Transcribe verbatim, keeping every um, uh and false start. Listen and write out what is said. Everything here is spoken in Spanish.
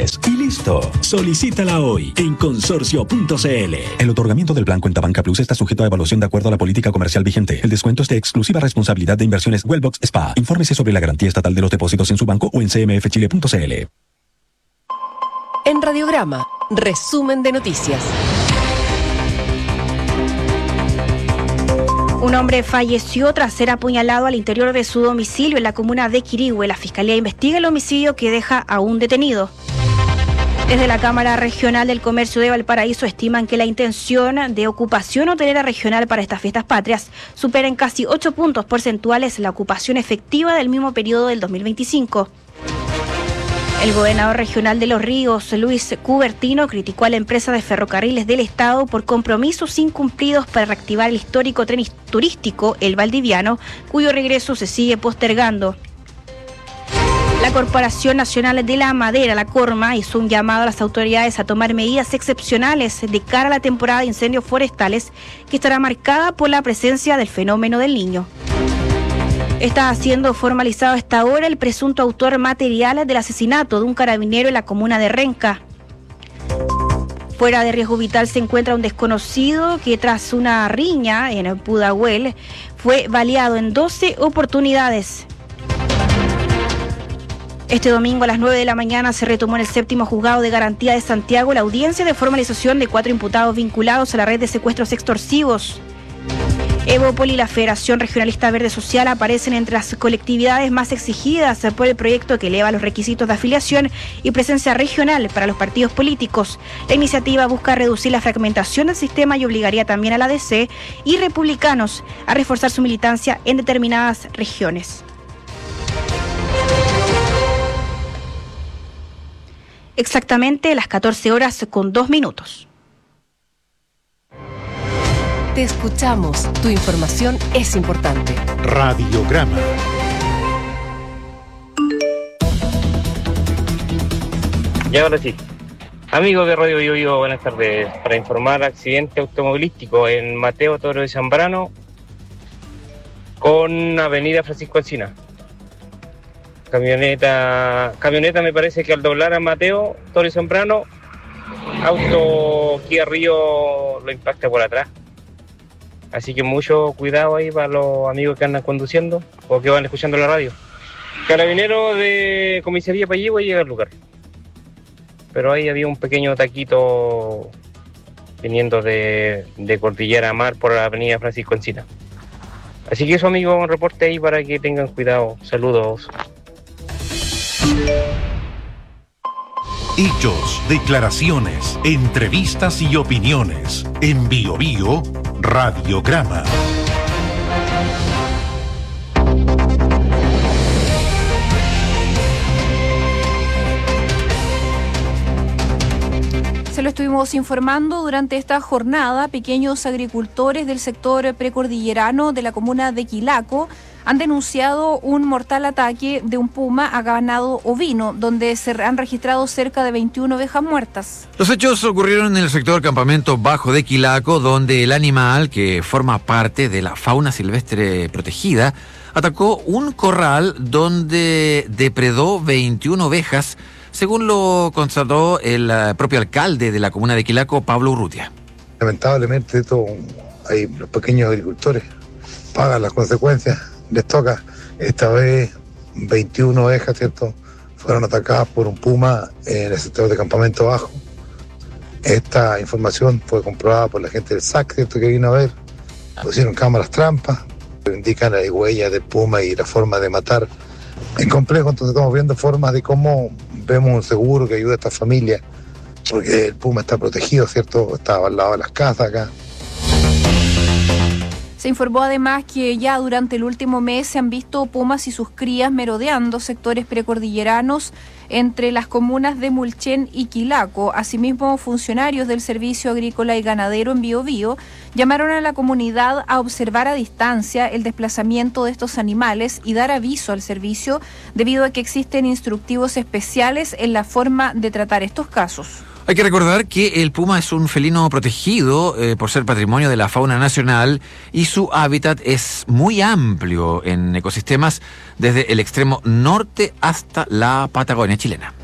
inversiones. Y listo. Solicítala hoy en consorcio punto c l. El otorgamiento del plan Cuentabanca Plus está sujeto a evaluación de acuerdo a la política comercial vigente. El descuento es de exclusiva responsabilidad de Inversiones Wellbox S P A. Infórmese sobre la garantía estatal de los depósitos en su banco o en c m f chile punto c l. En Radiograma, resumen de noticias. Un hombre falleció tras ser apuñalado al interior de su domicilio en la comuna de Quirihue. La Fiscalía investiga el homicidio que deja a un detenido. Desde la Cámara Regional del Comercio de Valparaíso estiman que la intención de ocupación hotelera regional para estas fiestas patrias supera en casi ocho puntos porcentuales la ocupación efectiva del mismo periodo del dos mil veinticinco. El gobernador regional de Los Ríos, Luis Cubertino, criticó a la empresa de ferrocarriles del Estado por compromisos incumplidos para reactivar el histórico tren turístico El Valdiviano, cuyo regreso se sigue postergando. La Corporación Nacional de la Madera, la CORMA, hizo un llamado a las autoridades a tomar medidas excepcionales de cara a la temporada de incendios forestales, que estará marcada por la presencia del fenómeno del Niño. Está siendo formalizado hasta ahora el presunto autor material del asesinato de un carabinero en la comuna de Renca. Fuera de riesgo vital se encuentra un desconocido que tras una riña en Pudahuel fue baleado en doce oportunidades. Este domingo a las nueve de la mañana se retomó en el séptimo juzgado de garantía de Santiago la audiencia de formalización de cuatro imputados vinculados a la red de secuestros extorsivos. Evópol y la Federación Regionalista Verde Social aparecen entre las colectividades más exigidas por el proyecto que eleva los requisitos de afiliación y presencia regional para los partidos políticos. La iniciativa busca reducir la fragmentación del sistema y obligaría también a la A D C y republicanos a reforzar su militancia en determinadas regiones. Exactamente las catorce horas con dos minutos. Te escuchamos. Tu información es importante. Radiograma. Y ahora sí. Amigos de Radio Bio Bio, buenas tardes. Para informar, accidente automovilístico en Mateo Toro de Zambrano con Avenida Francisco Alsina. Camioneta, camioneta me parece que al doblar a Mateo Toro de Zambrano, auto Kia Río lo impacta por atrás. Así que mucho cuidado ahí para los amigos que andan conduciendo o que van escuchando la radio. Carabinero de comisaría Pallivo llega al lugar. Pero ahí había un pequeño taquito viniendo de, de Cordillera Mar por la avenida Francisco Encina. Así que eso, amigos, un reporte ahí para que tengan cuidado. Saludos. Hechos, declaraciones, entrevistas y opiniones. En Bio Bio, Radiograma. Se lo estuvimos informando durante esta jornada. Pequeños agricultores del sector precordillerano de la comuna de Quilaco han denunciado un mortal ataque de un puma a ganado ovino, donde se han registrado cerca de veintiuna ovejas muertas. Los hechos ocurrieron en el sector Campamento Bajo de Quilaco, donde el animal, que forma parte de la fauna silvestre protegida, atacó un corral donde depredó veintiuna ovejas, según lo constató el propio alcalde de la comuna de Quilaco, Pablo Urrutia. Lamentablemente, esto, hay los pequeños agricultores pagan las consecuencias. Les toca, esta vez veintiuna ovejas, ¿cierto? Fueron atacadas por un puma en el sector de Campamento Bajo. Esta información fue comprobada por la gente del S A C, ¿cierto? Que vino a ver. Pusieron cámaras trampas, indican las huellas del puma y la forma de matar. Es complejo, entonces estamos viendo formas de cómo vemos un seguro que ayude a esta familia, porque el puma está protegido, ¿cierto? Está al lado de las casas acá. Se informó además que ya durante el último mes se han visto pumas y sus crías merodeando sectores precordilleranos entre las comunas de Mulchen y Quilaco. Asimismo, funcionarios del Servicio Agrícola y Ganadero en Biobío llamaron a la comunidad a observar a distancia el desplazamiento de estos animales y dar aviso al servicio, debido a que existen instructivos especiales en la forma de tratar estos casos. Hay que recordar que el puma es un felino protegido eh, por ser patrimonio de la fauna nacional y su hábitat es muy amplio en ecosistemas desde el extremo norte hasta la Patagonia chilena.